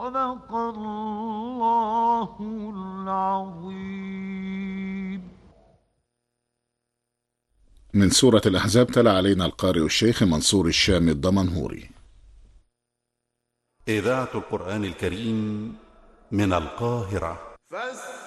صدق الله العظيم. من سورة الأحزاب تلا علينا القارئ الشيخ منصور الشامي الضمنهوري. إذاعة القرآن الكريم من القاهرة.